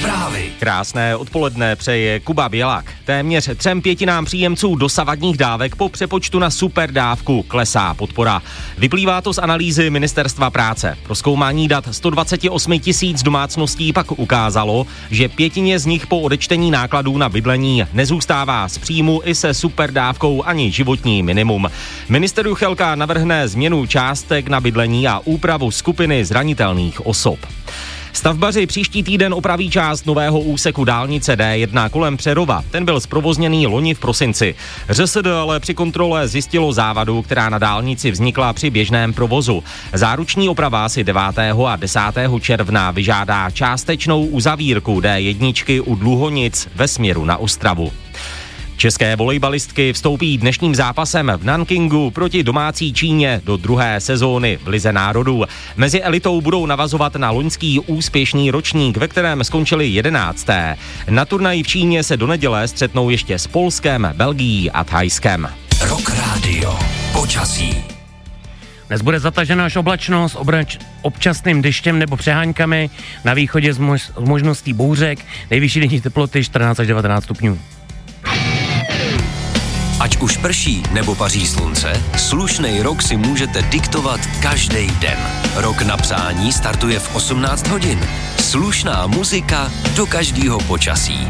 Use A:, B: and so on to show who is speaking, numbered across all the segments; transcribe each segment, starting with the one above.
A: Zprávy.
B: Krásné odpoledne přeje Kuba Bělak. Téměř 3/5 příjemců dosavadních dávek po přepočtu na superdávku klesá podpora. Vyplývá to z analýzy Ministerstva práce. Prozkoumání dat 128 000 domácností pak ukázalo, že 1/5 z nich po odečtení nákladů na bydlení nezůstává z příjmu i se superdávkou ani životní minimum. Ministr Juchelka navrhne změnu částek na bydlení a úpravu skupiny zranitelných osob. Stavbaři příští týden opraví část nového úseku dálnice D1 kolem Přerova. Ten byl zprovozněný loni v prosinci. ŘSD ale při kontrole zjistilo závadu, která na dálnici vznikla při běžném provozu. Záruční oprava si 9. a 10. června vyžádá částečnou uzavírku D1 u Dluhonic ve směru na Ostravu. České volejbalistky vstoupí dnešním zápasem v Nankingu proti domácí Číně do druhé sezóny v Lize národů. Mezi elitou budou navazovat na loňský úspěšný ročník, ve kterém skončili 11. Na turnaji v Číně se do neděle střetnou ještě s Polskem, Belgií a Thajskem.
A: Rock Radio. Počasí.
C: Dnes bude zatažena až oblačno s občasným deštěm nebo přeháňkami, na východě s možností bouřek, nejvyšší denní teploty 14 až 19 stupňů.
A: Ať už prší nebo paří slunce, slušnej rok si můžete diktovat každý den. Rok na přání startuje v 18 hodin. Slušná muzika do každého počasí.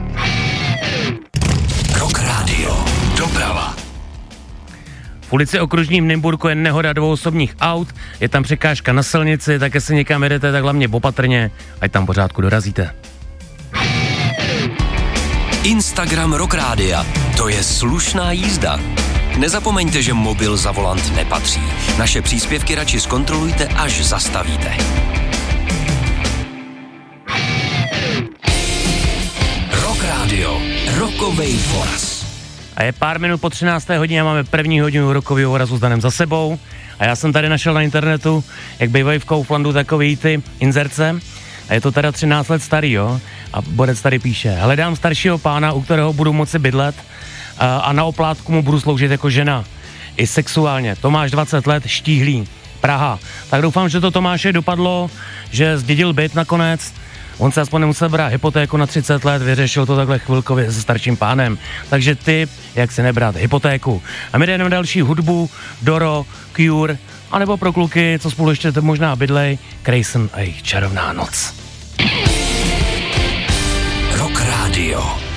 A: Rock Radio. Doprava.
C: V ulici Okružní v Nymburku je nehoda 2 osobních aut, je tam překážka na silnici, tak jestli někam jedete, tak hlavně opatrně, ať tam pořádku dorazíte.
A: Instagram Rock Rádia. To je slušná jízda. Nezapomeňte, že mobil za volant nepatří. Naše příspěvky radši zkontrolujte, až zastavíte. Rock Radio. Rokovej voraz.
C: A je pár minut po 13. hodině a máme první hodinu rokového vorazu s Danem za sebou. A já jsem tady našel na internetu, jak bývají v Kauflandu takový ty inzerce. A je to teda 13 let starý, jo? A Borec tady píše: hledám staršího pána, u kterého budu moci bydlet a na oplátku mu budu sloužit jako žena. I sexuálně. Tomáš 20 let, Štíhlý, Praha. Tak doufám, že to Tomáše dopadlo, že zdědil byt nakonec. On se aspoň nemusel brát hypotéku na 30 let, vyřešil to takhle chvilkově se starším pánem. Takže tip, jak si nebrat hypotéku. A my jdeme další hudbu, Doro, Cure, anebo pro kluky, co spolu ještě možná bydlej, Grayson a jejich Čarovná noc.
A: Rock Radio.